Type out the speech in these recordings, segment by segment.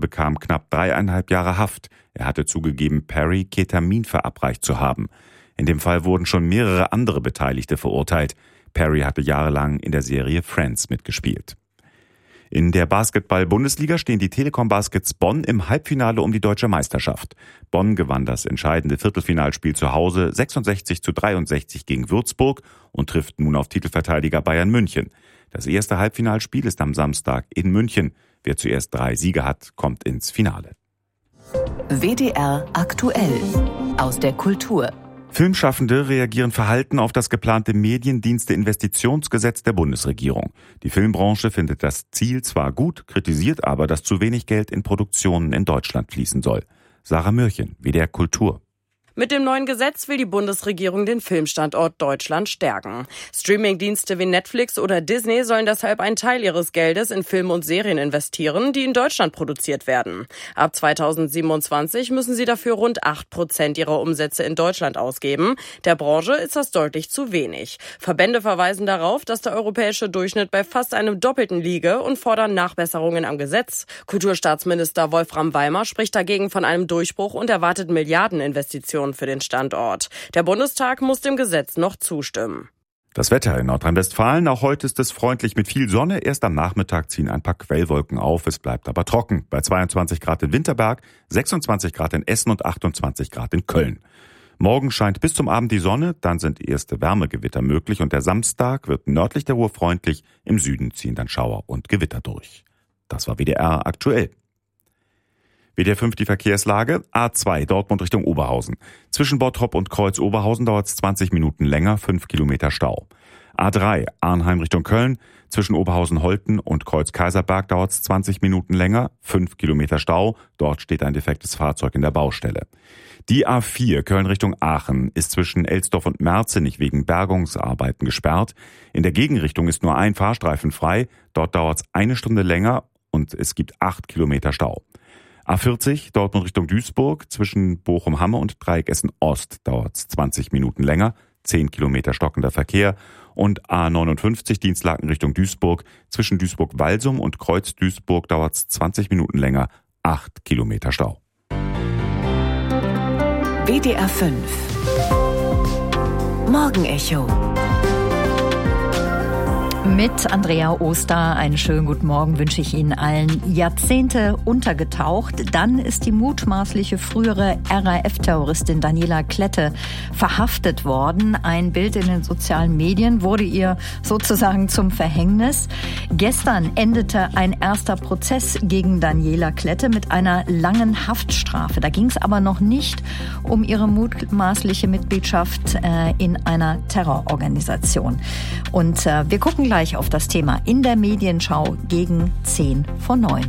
bekam knapp 3,5 Jahre Haft. Er hatte zugegeben, Perry Ketamin verabreicht zu haben. In dem Fall wurden schon mehrere andere Beteiligte verurteilt. Perry hatte jahrelang in der Serie Friends mitgespielt. In der Basketball-Bundesliga stehen die Telekom Baskets Bonn im Halbfinale um die deutsche Meisterschaft. Bonn gewann das entscheidende Viertelfinalspiel zu Hause 66:63 gegen Würzburg und trifft nun auf Titelverteidiger Bayern München. Das erste Halbfinalspiel ist am Samstag in München. Wer zuerst 3 Siege hat, kommt ins Finale. WDR aktuell aus der Kultur. Filmschaffende reagieren verhalten auf das geplante Mediendienste-Investitionsgesetz der Bundesregierung. Die Filmbranche findet das Ziel zwar gut, kritisiert aber, dass zu wenig Geld in Produktionen in Deutschland fließen soll. Sarah Mürchen, WDR Kultur. Mit dem neuen Gesetz will die Bundesregierung den Filmstandort Deutschland stärken. Streamingdienste wie Netflix oder Disney sollen deshalb einen Teil ihres Geldes in Filme und Serien investieren, die in Deutschland produziert werden. Ab 2027 müssen sie dafür rund 8% ihrer Umsätze in Deutschland ausgeben. Der Branche ist das deutlich zu wenig. Verbände verweisen darauf, dass der europäische Durchschnitt bei fast einem Doppelten liege und fordern Nachbesserungen am Gesetz. Kulturstaatsminister Wolfram Weimer spricht dagegen von einem Durchbruch und erwartet Milliardeninvestitionen für den Standort. Der Bundestag muss dem Gesetz noch zustimmen. Das Wetter in Nordrhein-Westfalen. Auch heute ist es freundlich mit viel Sonne. Erst am Nachmittag ziehen ein paar Quellwolken auf. Es bleibt aber trocken. Bei 22 Grad in Winterberg, 26 Grad in Essen und 28 Grad in Köln. Morgen scheint bis zum Abend die Sonne. Dann sind erste Wärmegewitter möglich. Und der Samstag wird nördlich der Ruhr freundlich. Im Süden ziehen dann Schauer und Gewitter durch. Das war WDR aktuell. WDR 5 die Verkehrslage. A2 Dortmund Richtung Oberhausen. Zwischen Bottrop und Kreuz Oberhausen dauert es 20 Minuten länger, 5 Kilometer Stau. A3 Arnheim Richtung Köln. Zwischen Oberhausen-Holten und Kreuz Kaiserberg dauert es 20 Minuten länger, 5 Kilometer Stau. Dort steht ein defektes Fahrzeug in der Baustelle. Die A4 Köln Richtung Aachen ist zwischen Elsdorf und Merzenich wegen Bergungsarbeiten gesperrt. In der Gegenrichtung ist nur ein Fahrstreifen frei. Dort dauert es 1 Stunde länger und es gibt 8 Kilometer Stau. A40 Dortmund Richtung Duisburg, zwischen Bochum-Hamme und Dreieck Essen-Ost dauert es 20 Minuten länger, 10 Kilometer stockender Verkehr. Und A59 Dienstlaken Richtung Duisburg, zwischen Duisburg-Walsum und Kreuz Duisburg dauert es 20 Minuten länger, 8 Kilometer Stau. WDR 5 Morgenecho mit Andrea Oster. Einen schönen guten Morgen wünsche ich Ihnen allen. Jahrzehnte untergetaucht. Dann ist die mutmaßliche frühere RAF-Terroristin Daniela Klette verhaftet worden. Ein Bild in den sozialen Medien wurde ihr sozusagen zum Verhängnis. Gestern endete ein erster Prozess gegen Daniela Klette mit einer langen Haftstrafe. Da ging es aber noch nicht um ihre mutmaßliche Mitgliedschaft in einer Terrororganisation. Und wir gucken gleich auf das Thema in der Medienschau gegen 8:50.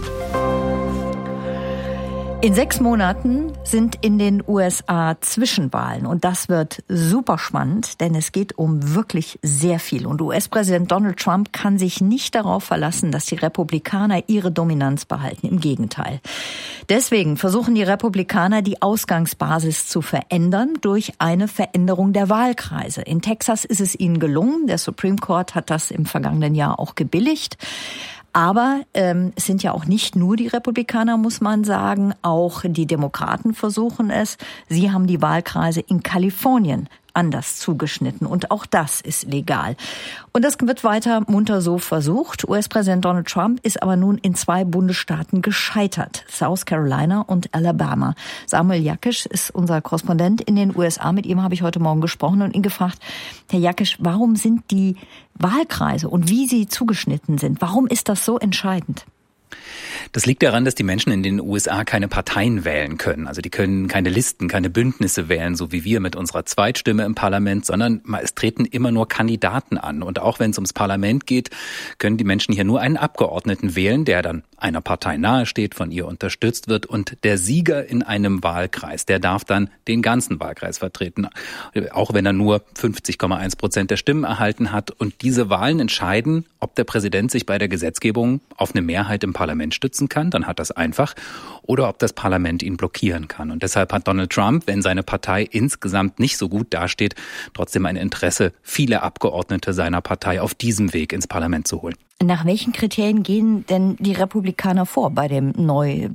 In 6 Monaten sind in den USA Zwischenwahlen und das wird super spannend, denn es geht um wirklich sehr viel. Und US-Präsident Donald Trump kann sich nicht darauf verlassen, dass die Republikaner ihre Dominanz behalten. Im Gegenteil. Deswegen versuchen die Republikaner, die Ausgangsbasis zu verändern durch eine Veränderung der Wahlkreise. In Texas ist es ihnen gelungen. Der Supreme Court hat das im vergangenen Jahr auch gebilligt. Aber es sind ja auch nicht nur die Republikaner, muss man sagen, auch die Demokraten versuchen es. Sie haben die Wahlkreise in Kalifornien anders zugeschnitten und auch das ist legal. Und das wird weiter munter so versucht. US-Präsident Donald Trump ist aber nun in 2 Bundesstaaten gescheitert, South Carolina und Alabama. Samuel Jakisch ist unser Korrespondent in den USA. Mit ihm habe ich heute Morgen gesprochen und ihn gefragt, Herr Jakisch, warum sind die Wahlkreise und wie sie zugeschnitten sind, warum ist das so entscheidend? Das liegt daran, dass die Menschen in den USA keine Parteien wählen können. Also die können keine Listen, keine Bündnisse wählen, so wie wir mit unserer Zweitstimme im Parlament, sondern es treten immer nur Kandidaten an. Und auch wenn es ums Parlament geht, können die Menschen hier nur einen Abgeordneten wählen, der dann einer Partei nahesteht, von ihr unterstützt wird. Und der Sieger in einem Wahlkreis, der darf dann den ganzen Wahlkreis vertreten, auch wenn er nur 50,1% der Stimmen erhalten hat. Und diese Wahlen entscheiden, ob der Präsident sich bei der Gesetzgebung auf eine Mehrheit im Parlament stützen kann, dann hat das einfach, oder ob das Parlament ihn blockieren kann. Und deshalb hat Donald Trump, wenn seine Partei insgesamt nicht so gut dasteht, trotzdem ein Interesse, viele Abgeordnete seiner Partei auf diesem Weg ins Parlament zu holen. Nach welchen Kriterien gehen denn die Republikaner vor bei dem neu